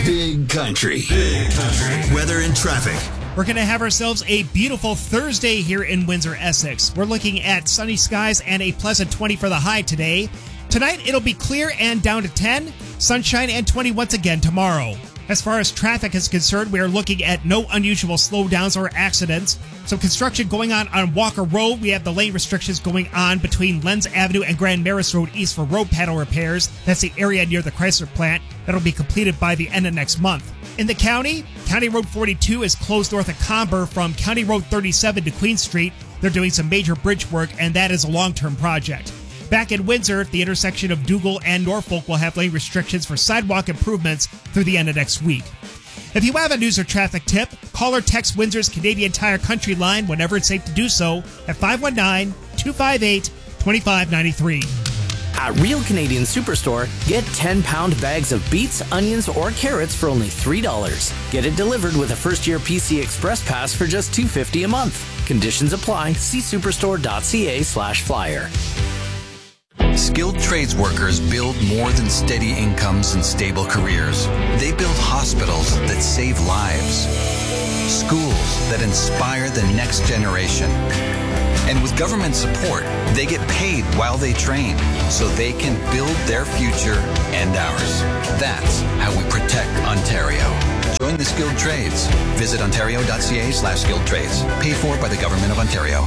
Big Country. Big Country. Weather and traffic. We're going to have ourselves a beautiful Thursday here in Windsor, Essex. We're looking at sunny skies and a pleasant 20 for the high today. Tonight, it'll be clear and down to 10. Sunshine and 20 once again tomorrow. As far as traffic is concerned, we are looking at no unusual slowdowns or accidents. Some construction going on Walker Road. We have the lane restrictions going on between Lenz Avenue and Grand Maris Road East for road panel repairs. That's the area near the Chrysler plant. That'll be completed by the end of next month. In the county, County Road 42 is closed north of Comber from County Road 37 to Queen Street. They're doing some major bridge work, and that is a long-term project. Back in Windsor, the intersection of Dougal and Norfolk will have lane restrictions for sidewalk improvements through the end of next week. If you have a news or traffic tip, call or text Windsor's Canadian Tire Country line whenever it's safe to do so at 519-258-2593. At Real Canadian Superstore, get 10-pound bags of beets, onions, or carrots for only $3. Get it delivered with a first-year PC Express Pass for just $2.50 a month. Conditions apply. See superstore.ca/flyer. Skilled trades workers build more than steady incomes and stable careers. They build hospitals that save lives, schools that inspire the next generation. And with government support, they get paid while they train so they can build their future and ours. That's how we protect Ontario. Join the skilled trades. Visit ontario.ca/skilled trades. Paid for by the Government of Ontario.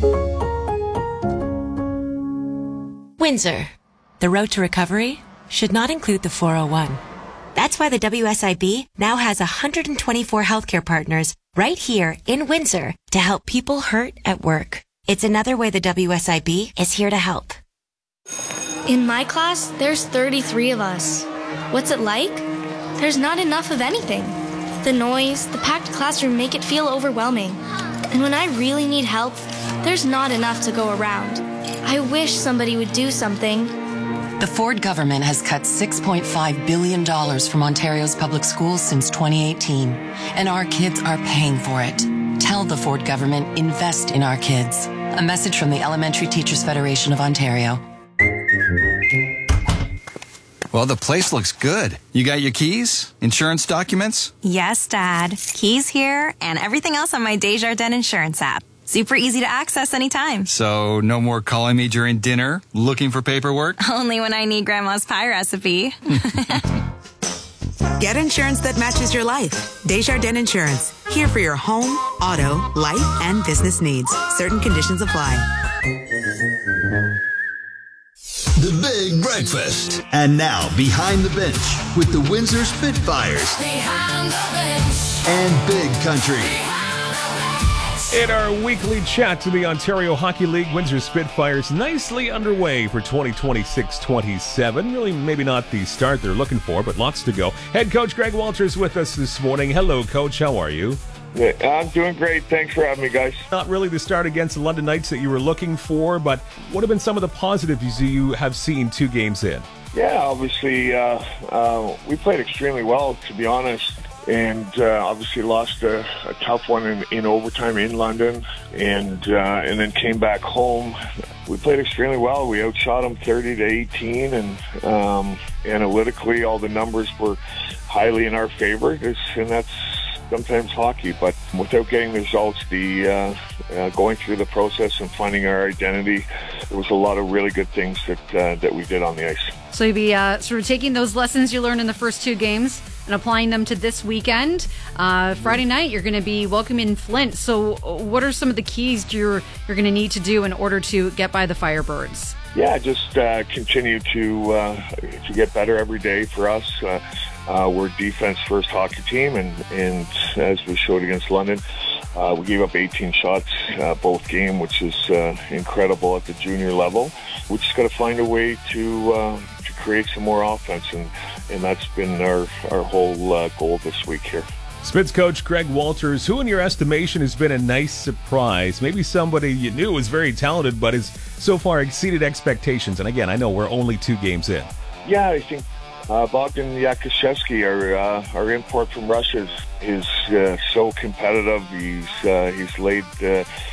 Windsor. The road to recovery should not include the 401. That's why the WSIB now has 124 healthcare partners right here in Windsor to help people hurt at work. It's another way the WSIB is here to help. In my class, there's 33 of us. What's it like? There's not enough of anything. The noise, the packed classroom make it feel overwhelming. And when I really need help, there's not enough to go around. I wish somebody would do something. The Ford government has cut $6.5 billion from Ontario's public schools since 2018, and our kids are paying for it. Tell the Ford government, invest in our kids. A message from the Elementary Teachers Federation of Ontario. Well, the place looks good. You got your keys? Insurance documents? Yes, Dad. Keys here and everything else on my Desjardins Insurance app. Super easy to access anytime. So no more calling me during dinner, looking for paperwork? Only when I need Grandma's pie recipe. Get insurance that matches your life. Desjardins Insurance. Here for your home, auto, life, and business needs. Certain conditions apply. The Big Breakfast. And now, Behind the Bench with the Windsor Spitfires. Behind the Bench. And Big Country. In our weekly chat to the Ontario Hockey League, Windsor Spitfires nicely underway for 2026-27. Really, maybe not the start they're looking for, but lots to go. Head coach Greg Walters with us this morning. Hello, Coach. How are you? Yeah, I'm doing great. Thanks for having me, guys. Not really the start against the London Knights that you were looking for, but what have been some of the positives you have seen 2 games in? Yeah, obviously, we played extremely well, to be honest. And obviously lost a tough one in overtime in London, and then came back home. We played extremely well. We outshot them 30-18, and analytically, all the numbers were highly in our favor. And that's sometimes hockey, but without getting the results, going through the process and finding our identity, there was a lot of really good things that we did on the ice. So you'll be sort of taking those lessons you learned in the first 2 games and applying them to this weekend. Friday night, you're going to be welcoming Flint. So what are some of the keys you're going to need to do in order to get by the Firebirds? Yeah, just continue to get better every day for us. We're a defense-first hockey team, and as we showed against London, we gave up 18 shots both game, which is incredible at the junior level. We just got to find a way to create some more offense, and that's been our whole goal this week here. Spitz coach Greg Walters, who in your estimation has been a nice surprise? Maybe somebody you knew was very talented but has so far exceeded expectations. And again, I know we're only 2 games in. Yeah, I think Bogdan Yakashevsky, our import from Russia, is so competitive. He's laid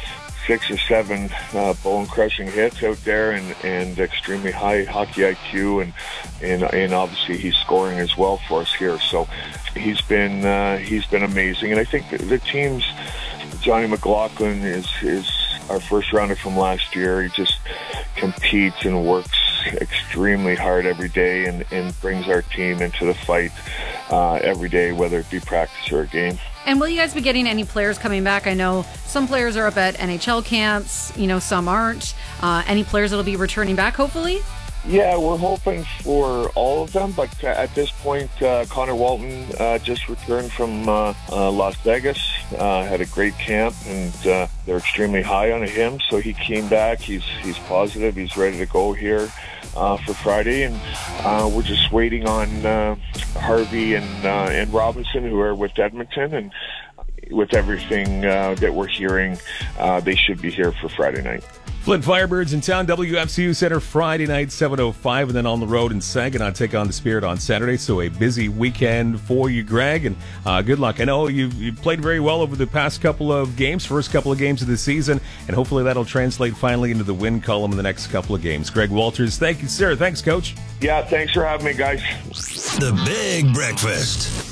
6 or 7 bone-crushing hits out there, and extremely high hockey IQ, and obviously he's scoring as well for us here. So he's been amazing, and I think the team's Johnny McLaughlin is our first rounder from last year. He just competes and works extremely hard every day, and brings our team into the fight every day, whether it be practice or a game. And will you guys be getting any players coming back? I know some players are up at NHL camps, some aren't. Any players that'll be returning back, hopefully? Yeah, we're hoping for all of them, but at this point, Connor Walton just returned from Las Vegas, had a great camp, and they're extremely high on him, so he came back. He's positive. He's ready to go here for Friday, and we're just waiting on Harvey and Robinson, who are with Edmonton, and with everything that we're hearing, they should be here for Friday night. Flint Firebirds in town, WFCU Center Friday night, 7:05, and then on the road in Saginaw, take on the Spirit on Saturday. So a busy weekend for you, Greg, and good luck. I know you played very well over the past couple of games, first couple of games of the season, and hopefully that'll translate finally into the win column in the next couple of games. Greg Walters, thank you, sir. Thanks, Coach. Yeah, thanks for having me, guys. The Big Breakfast.